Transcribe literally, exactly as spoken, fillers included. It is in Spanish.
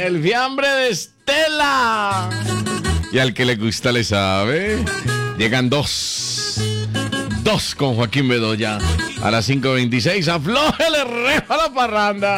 el fiambre de Estela. Y al que le gusta le sabe. Llegan dos. Dos con Joaquín Bedoya. A las cinco veintiséis, aflójele rejo a la parranda.